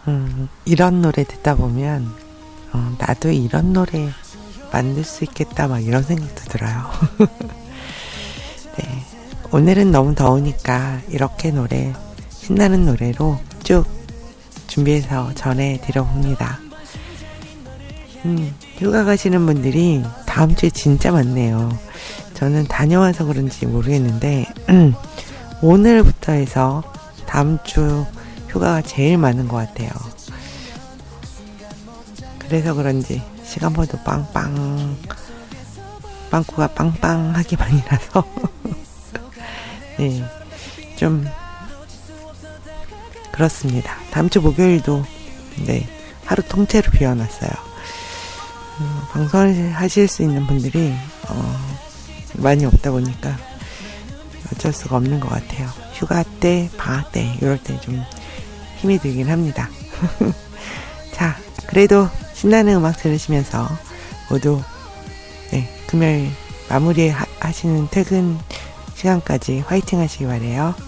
이런 노래 듣다 보면 나도 이런 노래 만들 수 있겠다 막 이런 생각도 들어요. 네, 오늘은 너무 더우니까 이렇게 신나는 노래로 쭉 준비해서 전해드려봅니다. 휴가 가시는 분들이 다음 주에 진짜 많네요. 저는 다녀와서 그런지 모르겠는데 오늘부터 해서 다음 주 휴가가 제일 많은 것 같아요. 그래서 그런지 시간표도 빵꾸가 빵빵하게 많이 나서 네, 좀 그렇습니다. 다음 주 목요일도 하루 통째로 비워놨어요. 방송을 하실 수 있는 분들이 많이 없다 보니까 어쩔 수가 없는 것 같아요. 휴가 때, 방학 때 이럴 때 좀 힘이 들긴 합니다. 자, 그래도 신나는 음악 들으시면서 모두 금요일 마무리 하시는 퇴근 시간까지 화이팅 하시기 바래요.